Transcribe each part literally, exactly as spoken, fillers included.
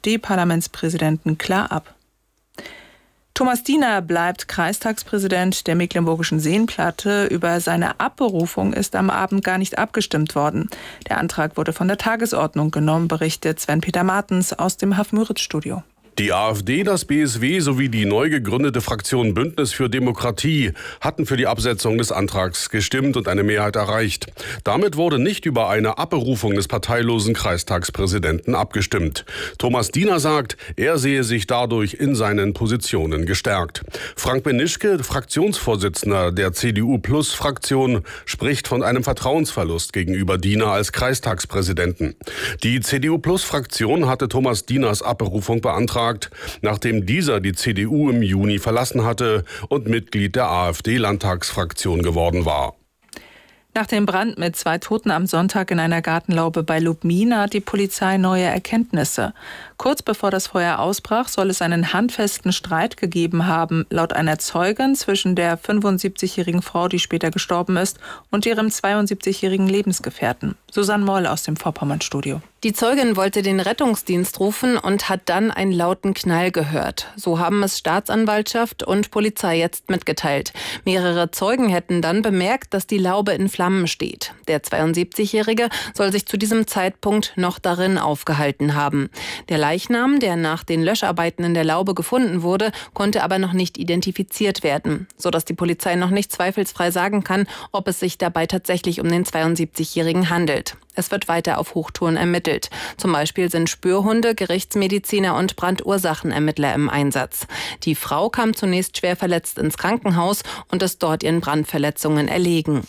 AfD-Parlamentspräsidenten klar ab. Thomas Diener bleibt Kreistagspräsident der Mecklenburgischen Seenplatte. Über seine Abberufung ist am Abend gar nicht abgestimmt worden. Der Antrag wurde von der Tagesordnung genommen, berichtet Sven-Peter Martens aus dem Haff-Müritz-Studio. Die AfD, das B S W sowie die neu gegründete Fraktion Bündnis für Demokratie hatten für die Absetzung des Antrags gestimmt und eine Mehrheit erreicht. Damit wurde nicht über eine Abberufung des parteilosen Kreistagspräsidenten abgestimmt. Thomas Diener sagt, er sehe sich dadurch in seinen Positionen gestärkt. Frank Benischke, Fraktionsvorsitzender der C D U-Plus-Fraktion, spricht von einem Vertrauensverlust gegenüber Diener als Kreistagspräsidenten. Die C D U-Plus-Fraktion hatte Thomas Dieners Abberufung beantragt, nachdem dieser die C D U im Juni verlassen hatte und Mitglied der AfD-Landtagsfraktion geworden war. Nach dem Brand mit zwei Toten am Sonntag in einer Gartenlaube bei Lubmin hat die Polizei neue Erkenntnisse. Kurz bevor das Feuer ausbrach, soll es einen handfesten Streit gegeben haben, laut einer Zeugin zwischen der fünfundsiebzigjährigen Frau, die später gestorben ist, und ihrem zweiundsiebzigjährigen Lebensgefährten. Susanne Moll aus dem Vorpommern-Studio. Die Zeugin wollte den Rettungsdienst rufen und hat dann einen lauten Knall gehört. So haben es Staatsanwaltschaft und Polizei jetzt mitgeteilt. Mehrere Zeugen hätten dann bemerkt, dass die Laube in Flammen steht. Der zweiundsiebzigjährige soll sich zu diesem Zeitpunkt noch darin aufgehalten haben. Der Leichnam, der nach den Löscharbeiten in der Laube gefunden wurde, konnte aber noch nicht identifiziert werden, sodass die Polizei noch nicht zweifelsfrei sagen kann, ob es sich dabei tatsächlich um den zweiundsiebzigjährigen handelt. Es wird weiter auf Hochtouren ermittelt. Zum Beispiel sind Spürhunde, Gerichtsmediziner und Brandursachenermittler im Einsatz. Die Frau kam zunächst schwer verletzt ins Krankenhaus und ist dort ihren Brandverletzungen erlegen.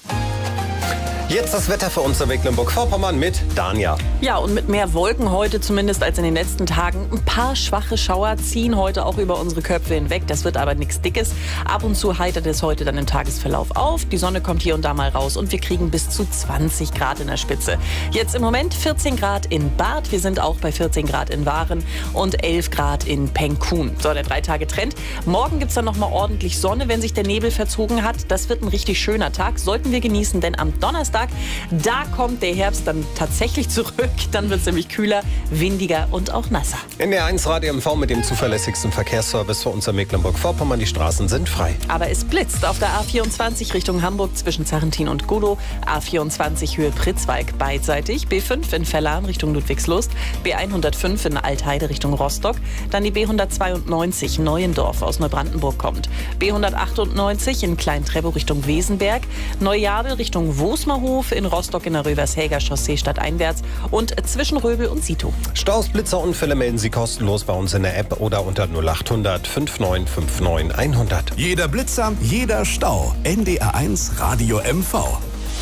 Jetzt das Wetter für uns in Mecklenburg-Vorpommern mit Danja. Ja, und mit mehr Wolken heute zumindest als in den letzten Tagen. Ein paar schwache Schauer ziehen heute auch über unsere Köpfe hinweg. Das wird aber nichts Dickes. Ab und zu heitert es heute dann im Tagesverlauf auf. Die Sonne kommt hier und da mal raus und wir kriegen bis zu zwanzig Grad in der Spitze. Jetzt im Moment vierzehn Grad in Barth. Wir sind auch bei vierzehn Grad in Waren und elf Grad in Pengkun. So, der Drei-Tage-Trend. Morgen gibt es dann noch mal ordentlich Sonne, wenn sich der Nebel verzogen hat. Das wird ein richtig schöner Tag. Sollten wir genießen, denn am Donnerstag da kommt der Herbst dann tatsächlich zurück. Dann wird es nämlich kühler, windiger und auch nasser. N D R eins Radio M V mit dem zuverlässigsten Verkehrsservice für uns in Mecklenburg-Vorpommern. Die Straßen sind frei. Aber es blitzt auf der A vierundzwanzig Richtung Hamburg zwischen Zarrentin und Godow. A vierundzwanzig Höhe Pritzwalk beidseitig. B fünf in Verlan Richtung Ludwigslust. B hundertfünf in Altheide Richtung Rostock. Dann die B hundertzweiundneunzig Neuendorf aus Neubrandenburg kommt. B hundertachtundneunzig in Klein-Treptow Richtung Wesenberg. Neujabel Richtung Wosmerhof. In Rostock in der Rövershäger Chaussee stadteinwärts und zwischen Röbel und Sito. Staus, Blitzer, Unfälle melden Sie kostenlos bei uns in der App oder unter null achthundert fünfundneunzig neunundfünfzig hundert. Jeder Blitzer, jeder Stau. N D R eins Radio M V.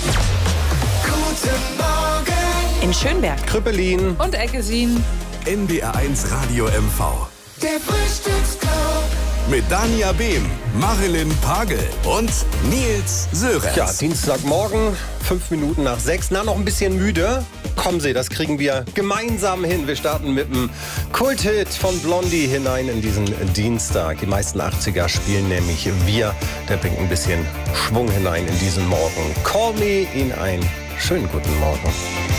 Guten Morgen In Schönberg, Krüppelin und Eggesin. N D R eins Radio M V. Der Frühstücksclub Mit Danja Behm, Marilyn Pagel und Nils Sörenz. Ja, Dienstagmorgen, fünf Minuten nach sechs. Na, noch ein bisschen müde? Kommen Sie, das kriegen wir gemeinsam hin. Wir starten mit einem Kulthit von Blondie hinein in diesen Dienstag. Die meisten achtziger spielen nämlich wir. Der bringt ein bisschen Schwung hinein in diesen Morgen. Call me, Ihnen einen schönen guten Morgen.